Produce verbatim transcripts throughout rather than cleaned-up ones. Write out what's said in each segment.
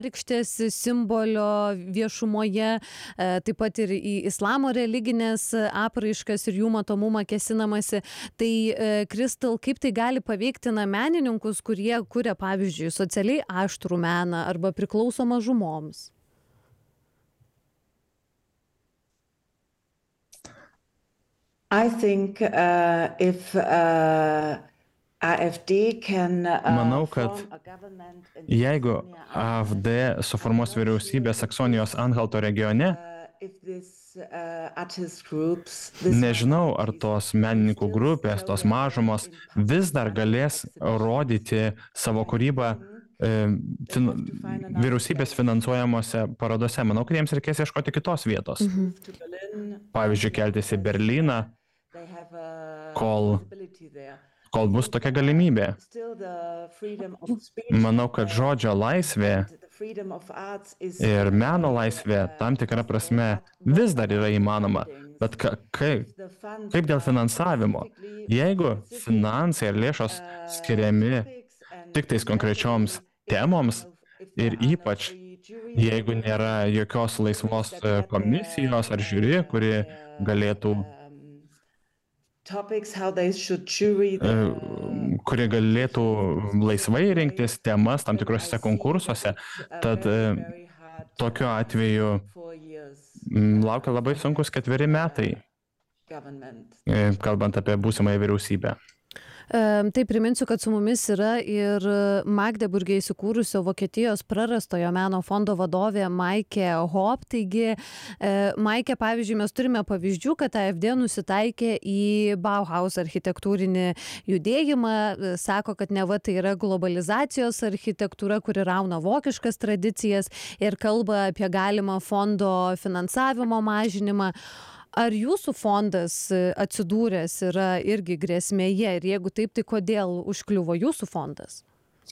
rykštės simbolio viešumoje, taip pat ir į islamo religinės apraiškas ir jų matomumą kėsinamasi. Tai Crystal, kaip tai gali paveikti na, menininkus, kurie kuria, pavyzdžiui, socialiai aštrų meną arba priklauso mažumoms? I think uh, if uh, AfD can, uh, Manau, kad jeigu AfD suformuos vyriausybę Saksonijos Anhalto regione, nežinau, ar tos menininkų grupės, tos mažumos vis dar galės rodyti savo kūrybą fin, vyriausybės finansuojamuose parodose. Manau, kad jiems reikės ieškoti kitos vietos. Mhm. Pavyzdžiui, keltis į Berlyną, kol, kol bus tokia galimybė. Manau, kad žodžio laisvė ir meno laisvė tam tikrą prasme vis dar yra įmanoma. Bet ka, kaip, kaip dėl finansavimo? Jeigu finansai ir lėšos skiriami tik tais konkrečioms temoms ir ypač jeigu nėra jokios laisvos komisijos ar žiūri, kuri galėtų kurie galėtų laisvai rinktis temas tam tikrose konkursuose, tad tokiu atveju laukia labai sunkus ketveri metai, kalbant apie būsimąją vyriausybę. Tai priminsiu, kad su mumis yra ir Magdeburge įsikūrusio Vokietijos prarastojo meno fondo vadovė Maikė Hop. Taigi, Maikė, pavyzdžiui, mes turime pavyzdžių, kad AfD nusitaikė į Bauhaus architektūrinį judėjimą, sako, kad neva tai yra globalizacijos architektūra, kuri rauna vokiškas tradicijas ir kalba apie galimą fondo finansavimo mažinimą. Ar jūsų fondas atsidūręs yra irgi grėsmėje ir jeigu taip, tai kodėl užkliuvo jūsų fondas?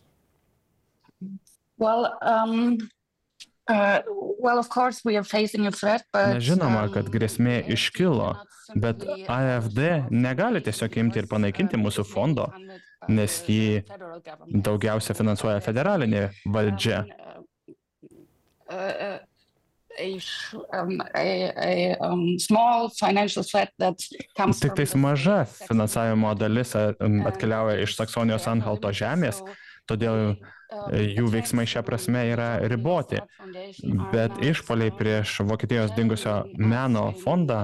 Well, um, uh, well, of course we are facing a threat, but Na, žinoma, kad grėsmė iškilo, bet AfD negali tiesiog imti ir panaikinti mūsų fondo, nes jį daugiausia finansuoja federalinė valdžia. Uh, uh, A, um, a, a um, small financial threat that comes Tik tais maža finansavimo dalis atkeliauja iš Saksonijos Anhalto žemės, todėl jų veiksmai šią prasme yra riboti. Bet išpoliai prieš Vokietijos dingusio meno fondą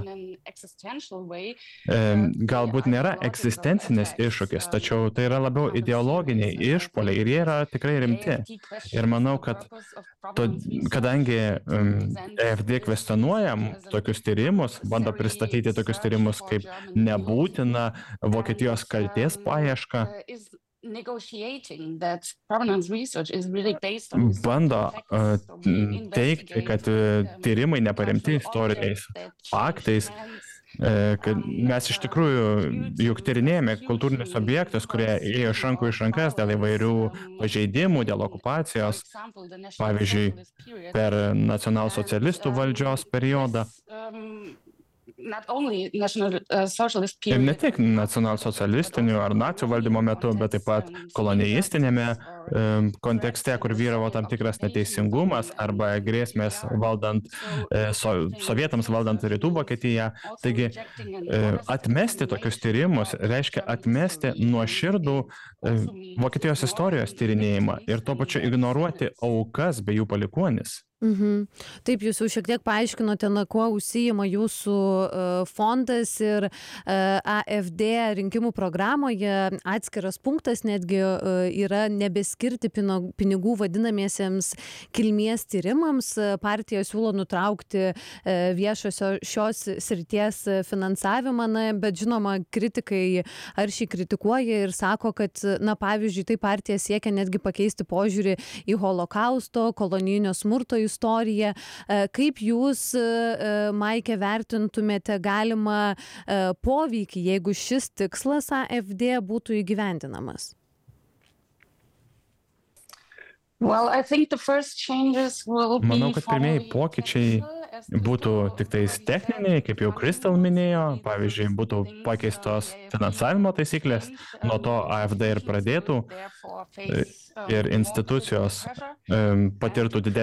galbūt nėra egzistencinis iššūkis, tačiau tai yra labiau ideologiniai išpoliai ir jie yra tikrai rimti. Ir manau, kad to, kadangi AfD kvestionuoja tokius tyrimus, bando pristatyti tokius tyrimus kaip nebūtina Vokietijos kaltės paieška, bando uh, teigti, kad uh, tyrimai neparemti istoriniais faktais, uh, kad mes iš tikrųjų juk tyrinėjame kultūrinius objektus, kurie ėjo iš rankų iš rankas dėl įvairių pažeidimų, dėl okupacijos, pavyzdžiui, per nacionalsocialistų valdžios periodą. Ir ne tik nacionalsocialistinių ar nacių valdymo metu, bet taip pat kolonijistinėme kontekste, kur vyravo tam tikras neteisingumas arba grėsmės valdant, so, sovietams valdant rytų Vokietiją. Taigi, atmesti tokius tyrimus reiškia atmesti nuoširdų Vokietijos istorijos tyrinėjimą ir tuo pačiu ignoruoti aukas bei jų palikuonis. Mhm. Taip, jūs jau šiek tiek paaiškinote, na, kuo užsijima jūsų fondas ir AfD rinkimų programoje atskiras punktas netgi yra nebeskirti pinigų vadinamiesiems kilmės tyrimams. Partija siūlo nutraukti viešosio šios srities finansavimą, na, bet žinoma, kritikai aršiai kritikuoja ir sako, kad, na, pavyzdžiui, tai partija siekia netgi pakeisti požiūrį į holokausto, kolonijinio smurto istoriją. Kaip jūs, Maikė, vertintumėte galimą poveikį, jeigu šis tikslas AfD būtų įgyvendinamas? Well, I think the first changes will be Manau, kad pirmieji pokyčiai būtų tik tais techniniai, kaip jau Crystal minėjo, pavyzdžiui, būtų pakeistos finansavimo taisyklės, nuo to AfD ir pradėtų ir institucijos patirtų didesnį